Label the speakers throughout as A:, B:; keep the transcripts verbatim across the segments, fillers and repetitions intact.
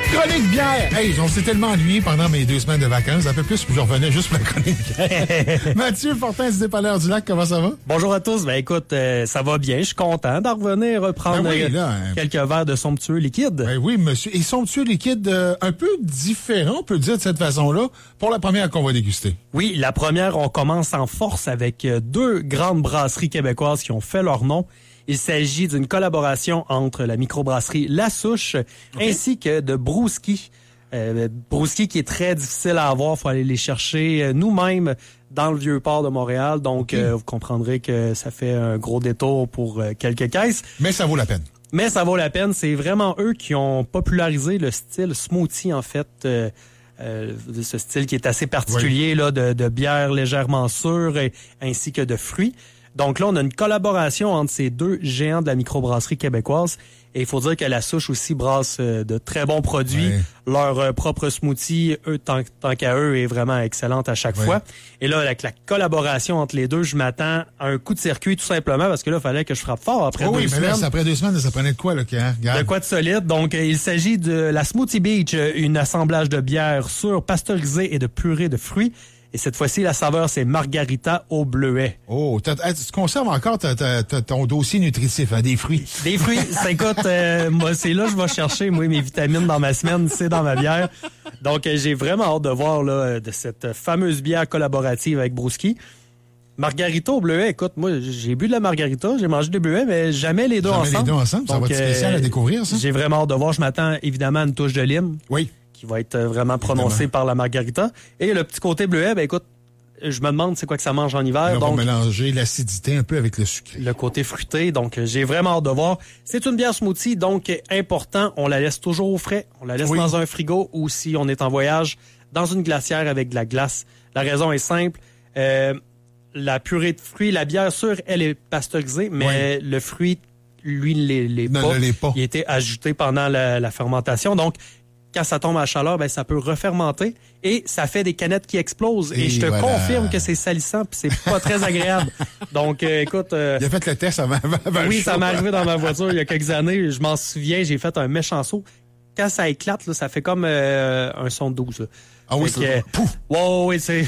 A: Chronique bière! Hey, on s'est tellement ennuyé pendant mes deux semaines de vacances. Un peu plus, puis je revenais juste pour la chronique bière. Mathieu Fortin du Dépanneur du Lac, comment ça va?
B: Bonjour à tous. Ben écoute, euh, ça va bien. Je suis content d'en revenir reprendre
A: Ben oui,
B: euh,
A: là, hein.
B: quelques verres de somptueux liquide.
A: Ben oui, monsieur. Et somptueux liquide euh, un peu différent, on peut le dire de cette façon-là, pour la première qu'on va déguster.
B: Oui, la première, on commence en force avec euh, deux grandes brasseries québécoises qui ont fait leur nom. Il s'agit d'une collaboration entre la microbrasserie La Souche okay. ainsi que de Brouski. Euh, Brouski qui est très difficile à avoir, faut aller les chercher euh, nous-mêmes dans le Vieux-Port de Montréal. Donc, okay. euh, vous comprendrez que ça fait un gros détour pour euh, quelques caisses.
A: Mais ça vaut la peine.
B: Mais ça vaut la peine. C'est vraiment eux qui ont popularisé le style smoothie, en fait. Euh, euh, ce style qui est assez particulier oui. là, de, de bière légèrement sûre et, ainsi que de fruits. Donc là, on a une collaboration entre ces deux géants de la microbrasserie québécoise. Et il faut dire que La Souche aussi brasse euh, de très bons produits. Ouais. Leur euh, propre smoothie, eux, tant, tant qu'à eux, est vraiment excellente à chaque ouais. fois. Et là, avec la collaboration entre les deux, je m'attends à un coup de circuit tout simplement parce que là, il fallait que je frappe fort après
A: oh
B: deux
A: oui,
B: semaines.
A: Oui, mais là, après deux semaines, ça prenait de quoi, là? Hein?
B: De quoi de solide. Donc, euh, il s'agit de la Smoothie Beach, une assemblage de bière sûre, pasteurisée et de purée de fruits. Et cette fois-ci, la saveur, c'est margarita au bleuet.
A: Oh, tu conserves encore t'as, t'as, t'as ton dossier nutritif, hein, des fruits.
B: Des fruits. Ça, écoute, euh, moi, c'est là que je vais chercher, moi, mes vitamines dans ma semaine, c'est dans ma bière. Donc, euh, j'ai vraiment hâte de voir là, de cette fameuse bière collaborative avec Brouski. Margarita au bleuet, écoute, moi, j'ai bu de la margarita, j'ai mangé des bleuets, mais jamais les deux
A: jamais
B: ensemble.
A: Jamais les deux ensemble, ça Donc, va être spécial euh, à découvrir, ça.
B: J'ai vraiment hâte de voir. Je m'attends évidemment à une touche de lime. Oui. Qui va être vraiment prononcé par la margarita. Et le petit côté bleuet, ben écoute, je me demande c'est quoi que ça mange en hiver.
A: On
B: donc,
A: va mélanger l'acidité un peu avec le sucre.
B: Le côté fruité, donc j'ai vraiment hâte de voir. C'est une bière smoothie, donc important, on la laisse toujours au frais. On la laisse oui. dans un frigo ou si on est en voyage, dans une glacière avec de la glace. La raison est simple. Euh, la purée de fruits, la bière sûre, elle est pasteurisée, mais oui. le fruit, lui, ne l'est pas. pas. Il a été ajouté pendant la, la fermentation, donc quand ça tombe à chaleur, ben ça peut refermenter et ça fait des canettes qui explosent. Et, et je te voilà. confirme que c'est salissant puis c'est pas très agréable. Donc, euh, écoute... Euh,
A: il a fait le test avant, avant
B: Oui,
A: le
B: ça m'est arrivé dans ma voiture il y a quelques années. Je m'en souviens, j'ai fait un méchant saut. Quand ça éclate, là, ça fait comme euh, un son de douce. Là.
A: Ah oui, c'est
B: que, Pouf! Wow, oui, c'est...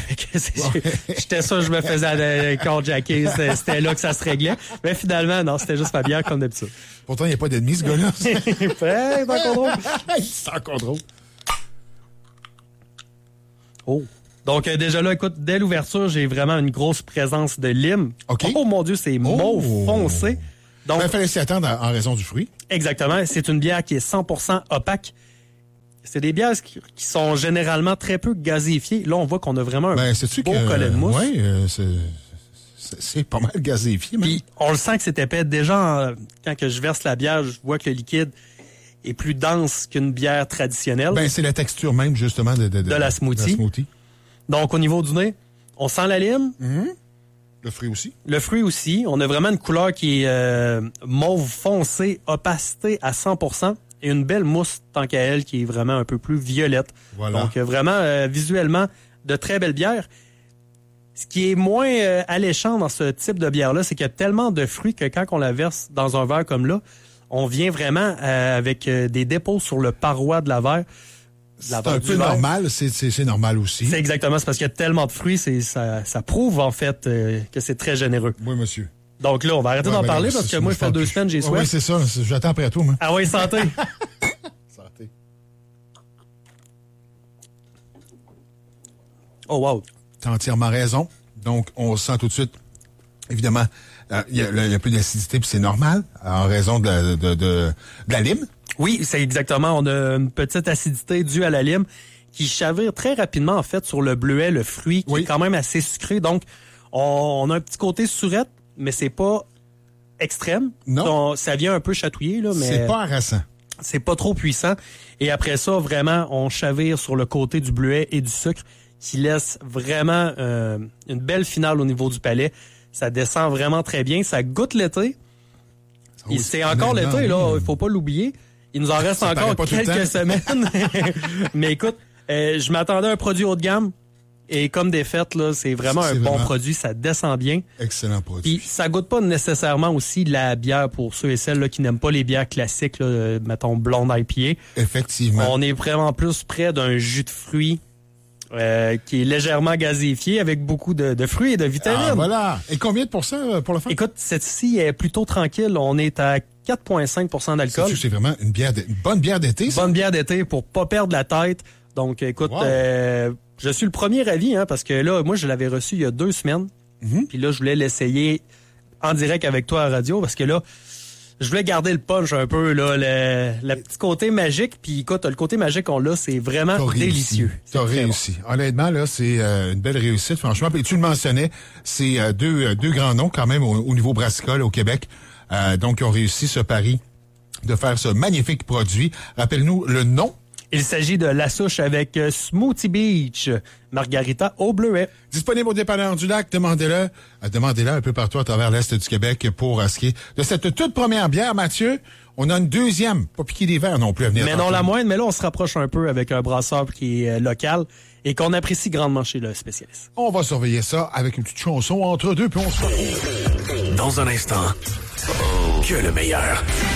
B: J'étais sûr que je me faisais carjacker. C'était là que ça se réglait. Mais finalement, non, c'était juste ma bière comme d'habitude.
A: Pourtant, il n'y a pas d'ennemi, ce gars-là.
B: C'est encore drôle.
A: C'est encore drôle.
B: Oh. Donc, euh, déjà là, écoute, dès l'ouverture, j'ai vraiment une grosse présence de lime.
A: Okay.
B: Oh mon Dieu, c'est oh. mauve foncé.
A: Donc, il fallait s'y attendre en raison du fruit.
B: Exactement. C'est une bière qui est cent pour cent opaque. C'est des bières qui sont généralement très peu gazéfiées. Là, on voit qu'on a vraiment un
A: ben,
B: beau
A: que,
B: collet de mousse.
A: Oui, euh, c'est pas mal gazéfié. Même.
B: Puis, on le sent que c'est épais. Déjà, quand que je verse la bière, je vois que le liquide est plus dense qu'une bière traditionnelle.
A: Ben, c'est la texture même, justement, de, de, de,
B: de la smoothie.
A: De la smoothie.
B: Donc, au niveau du nez, on sent la lime.
A: Mm-hmm. Le fruit aussi.
B: Le fruit aussi. On a vraiment une couleur qui est euh, mauve foncé, opacité à cent pour cent. Et une belle mousse, tant qu'à elle, qui est vraiment un peu plus violette.
A: Voilà.
B: Donc, euh, vraiment, euh, visuellement, de très belles bières. Ce qui est moins euh, alléchant dans ce type de bière-là, c'est qu'il y a tellement de fruits que quand on la verse dans un verre comme là, on vient vraiment euh, avec euh, des dépôts sur le paroi de la verre.
A: C'est un peu normal, c'est normal aussi.
B: C'est exactement, c'est parce qu'il y a tellement de fruits, ça, ça prouve en fait euh, que c'est très généreux.
A: Oui, monsieur.
B: Donc là, on va arrêter ouais, d'en parler
A: non,
B: parce que moi, je fais deux semaines, j'ai soif.
A: Oui, c'est ça. J'attends après toi, moi.
B: Ah oui, santé.
A: Santé.
B: Oh, wow.
A: T'as entièrement raison. Donc, on sent tout de suite, évidemment, euh, il y, y a plus d'acidité, puis c'est normal, en raison de la, de, de, de la lime.
B: Oui, c'est exactement. On a une petite acidité due à la lime qui chavire très rapidement, en fait, sur le bleuet, le fruit, qui oui. est quand même assez sucré. Donc, on, on a un petit côté surette, mais c'est pas extrême.
A: Non.
B: Donc, ça vient un peu chatouiller, là, mais...
A: C'est pas harassant.
B: C'est pas trop puissant. Et après ça, vraiment, on chavire sur le côté du bleuet et du sucre qui laisse vraiment euh, une belle finale au niveau du palais. Ça descend vraiment très bien. Ça goûte l'été. Oh, c'est encore l'été, là. Il faut pas l'oublier. Il nous en reste ça encore quelques semaines. Mais écoute, euh, je m'attendais à un produit haut de gamme. Et comme des fêtes, là, c'est vraiment
A: C'est
B: un bon
A: vraiment
B: produit, ça descend bien.
A: Excellent produit.
B: Puis ça goûte pas nécessairement aussi la bière pour ceux et celles là, qui n'aiment pas les bières classiques, là, euh, mettons blonde I P A.
A: Effectivement.
B: On est vraiment plus près d'un jus de fruits euh, qui est légèrement gazéifié avec beaucoup de, de fruits et de vitamines.
A: Ah, voilà. Et combien de pourcents pour le fun?
B: Écoute, cette-ci est plutôt tranquille. On est à quatre virgule cinq pour cent d'alcool.
A: C'est vraiment une bière, de, une bonne bière d'été, ça?
B: Bonne bière d'été pour pas perdre la tête. Donc, écoute,
A: Wow.
B: euh, je suis le premier avis, hein, parce que là, moi, je l'avais reçu il y a deux semaines.
A: Mm-hmm.
B: Puis là, je voulais l'essayer en direct avec toi à la radio, parce que là, je voulais garder le punch un peu, là, le, le petit côté magique. Puis écoute, le côté magique qu'on l'a, c'est vraiment
A: T'as
B: délicieux.
A: réussi. T'as réussi. Bon. Honnêtement, là, c'est euh, une belle réussite, franchement. Puis tu le mentionnais, c'est euh, deux, euh, deux grands noms quand même au, au niveau brassicole au Québec. Euh, donc, ils ont réussi ce pari de faire ce magnifique produit. Rappelle-nous le nom.
B: Il s'agit de la souche avec euh, Smoothie Beach, margarita au bleuet.
A: Disponible au dépanneur du lac, demandez-le. Euh, demandez-le un peu partout à travers l'Est du Québec pour euh, ce qui est de cette toute première bière, Mathieu. On a une deuxième, pas piquer des verres non plus à venir.
B: Mais non la moindre, mais là, on se rapproche un peu avec un brasseur qui est euh, local et qu'on apprécie grandement chez le spécialiste.
A: On va surveiller ça avec une petite chanson entre deux, puis on se retrouve.
C: Dans un instant, que le meilleur.